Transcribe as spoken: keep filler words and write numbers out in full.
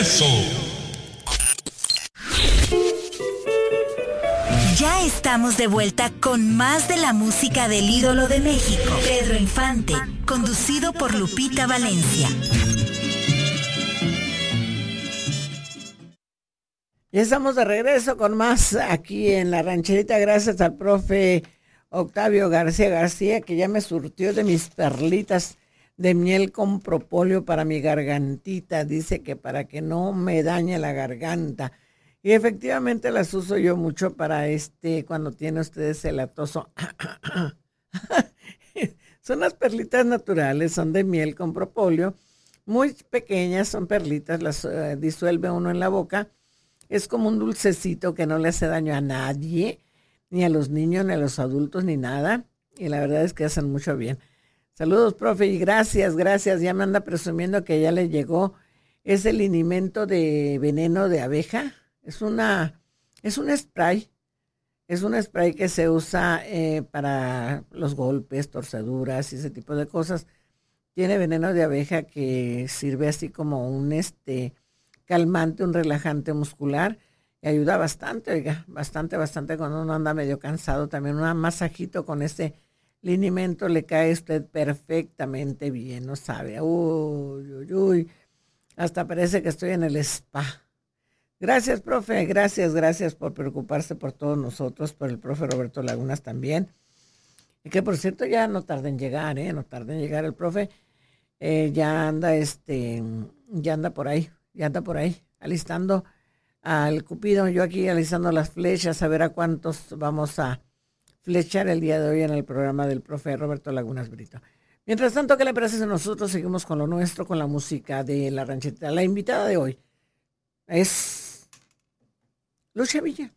regreso. Ya estamos de vuelta con más de la música del ídolo de México, Pedro Infante, conducido por Lupita Valencia. Ya estamos de regreso con más aquí en La Rancherita, gracias al profe Octavio García García, que ya me surtió de mis perlitas de miel con propóleo para mi gargantita. Dice que para que no me dañe la garganta. Y efectivamente las uso yo mucho para este, cuando tiene ustedes el atoso. Son las perlitas naturales, son de miel con propóleo, muy pequeñas, son perlitas, las uh, disuelve uno en la boca. Es como un dulcecito que no le hace daño a nadie, ni a los niños, ni a los adultos, ni nada. Y la verdad es que hacen mucho bien. Saludos, profe, y gracias, gracias. Ya me anda presumiendo que ya le llegó ese linimento de veneno de abeja. Es una, es un spray, es un spray que se usa eh, para los golpes, torceduras y ese tipo de cosas. Tiene veneno de abeja que sirve así como un este calmante, un relajante muscular y ayuda bastante, oiga, bastante, bastante cuando uno anda medio cansado. También un masajito con este linimento le cae a usted perfectamente bien, no sabe, uy, uy, uy, hasta parece que estoy en el spa. Gracias, profe, gracias, gracias por preocuparse por todos nosotros, por el profe Roberto Lagunas también. Y que por cierto ya no tarda en llegar, ¿eh? No tarda en llegar el profe. Eh, ya anda, este, ya anda por ahí, ya anda por ahí, alistando al Cupido. Yo aquí alistando las flechas, a ver a cuántos vamos a flechar el día de hoy en el programa del profe Roberto Lagunas Brito. Mientras tanto, ¿qué le parece? Nosotros seguimos con lo nuestro, con la música de La Rancherita. La invitada de hoy es Lucha Villa.